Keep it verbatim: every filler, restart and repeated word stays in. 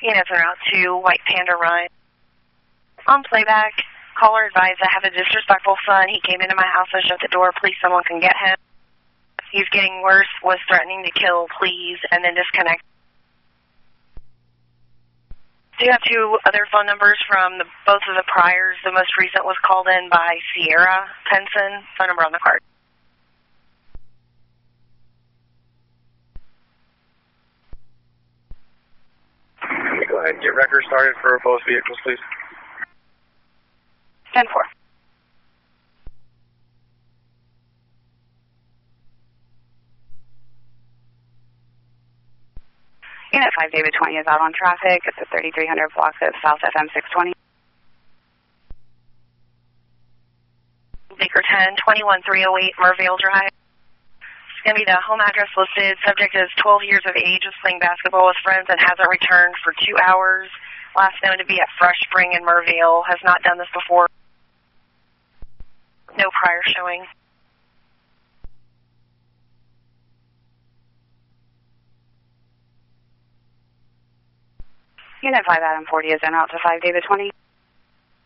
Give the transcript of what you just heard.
Units are out to White Panda Run. On playback, caller advised I have a disrespectful son. He came into my house and shut the door. Please, someone can get him. He's getting worse, was threatening to kill, please, and then disconnect. Do you have two other phone numbers from the, both of the priors? The most recent was called in by Sierra Penson. Phone number on the card. Go ahead and get records started for both vehicles, please. ten four. Unit five, David twenty is out on traffic. It's a thirty-three hundred block of South F M six twenty. Baker ten, twenty-one three oh eight, Mervale Drive. It's going to be the home address listed. Subject is twelve years of age, is playing basketball with friends and hasn't returned for two hours. Last known to be at Fresh Spring in Mervale. Has not done this before. No prior showing. Unit five, Adam forty is in out to five, David twenty.